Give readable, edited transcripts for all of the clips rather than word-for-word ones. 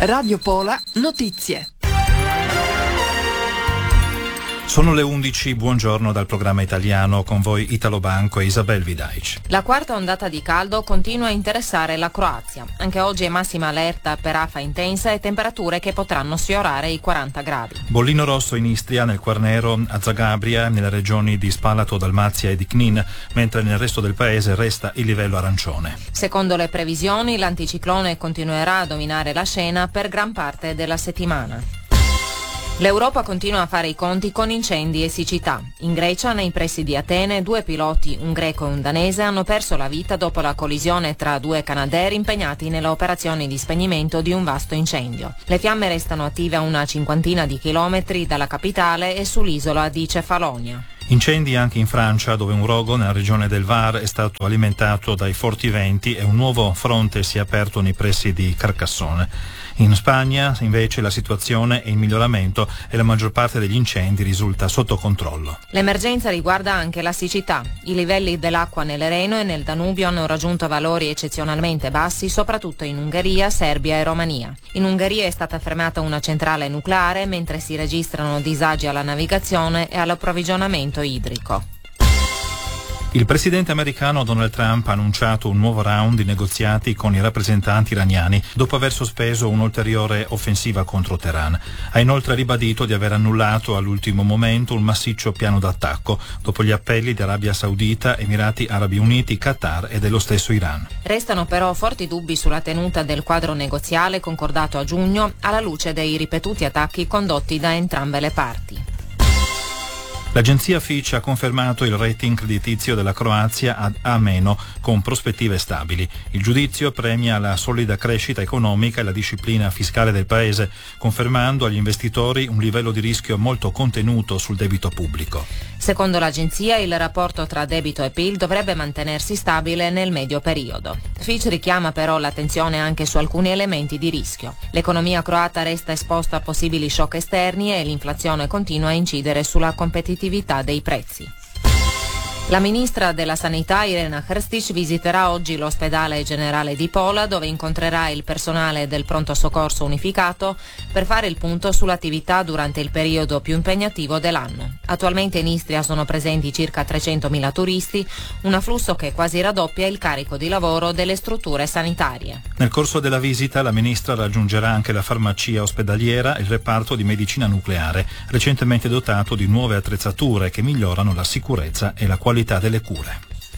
Radio Pola Notizie. Sono le 11, buongiorno dal programma italiano, con voi Italo Banco e Isabel Vidaic. La quarta ondata di caldo continua a interessare la Croazia. Anche oggi è massima allerta per afa intensa e temperature che potranno sfiorare i 40 gradi. Bollino rosso in Istria, nel Quarnero, a Zagabria, nelle regioni di Spalato, Dalmazia e di Knin, mentre nel resto del paese resta il livello arancione. Secondo le previsioni, l'anticiclone continuerà a dominare la scena per gran parte della settimana. L'Europa continua a fare i conti con incendi e siccità. In Grecia, nei pressi di Atene, 2 piloti, un greco e un danese, hanno perso la vita dopo la collisione tra 2 canadair impegnati nelle operazioni di spegnimento di un vasto incendio. Le fiamme restano attive a una cinquantina di chilometri dalla capitale e sull'isola di Cefalonia. Incendi anche in Francia, dove un rogo nella regione del Var è stato alimentato dai forti venti e un nuovo fronte si è aperto nei pressi di Carcassonne. In Spagna, invece, la situazione è in miglioramento e la maggior parte degli incendi risulta sotto controllo. L'emergenza riguarda anche la siccità. I livelli dell'acqua nel Reno e nel Danubio hanno raggiunto valori eccezionalmente bassi, soprattutto in Ungheria, Serbia e Romania. In Ungheria è stata fermata una centrale nucleare, mentre si registrano disagi alla navigazione e all'approvvigionamento idrico. Il presidente americano Donald Trump ha annunciato un nuovo round di negoziati con i rappresentanti iraniani dopo aver sospeso un'ulteriore offensiva contro Teheran. Ha inoltre ribadito di aver annullato all'ultimo momento un massiccio piano d'attacco dopo gli appelli di Arabia Saudita, Emirati Arabi Uniti, Qatar e dello stesso Iran. Restano però forti dubbi sulla tenuta del quadro negoziale concordato a giugno alla luce dei ripetuti attacchi condotti da entrambe le parti. L'agenzia Fitch ha confermato il rating creditizio della Croazia ad A-, con prospettive stabili. Il giudizio premia la solida crescita economica e la disciplina fiscale del paese, confermando agli investitori un livello di rischio molto contenuto sul debito pubblico. Secondo l'agenzia, il rapporto tra debito e PIL dovrebbe mantenersi stabile nel medio periodo. Fitch richiama però l'attenzione anche su alcuni elementi di rischio. L'economia croata resta esposta a possibili shock esterni e l'inflazione continua a incidere sulla competitività dei prezzi. La ministra della Sanità Irena Hrstić visiterà oggi l'ospedale generale di Pola, dove incontrerà il personale del pronto soccorso unificato per fare il punto sull'attività durante il periodo più impegnativo dell'anno. Attualmente in Istria sono presenti circa 300.000 turisti, un afflusso che quasi raddoppia il carico di lavoro delle strutture sanitarie. Nel corso della visita la ministra raggiungerà anche la farmacia ospedaliera e il reparto di medicina nucleare, recentemente dotato di nuove attrezzature che migliorano la sicurezza e la qualità delle cure.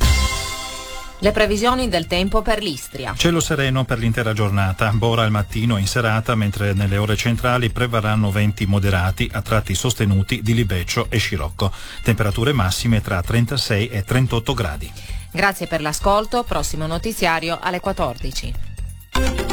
Le previsioni del tempo per l'Istria. Cielo sereno per l'intera giornata, bora al mattino e in serata, mentre nelle ore centrali prevarranno venti moderati, a tratti sostenuti di Libeccio e Scirocco. Temperature massime tra 36 e 38 gradi. Grazie per l'ascolto, prossimo notiziario alle 14.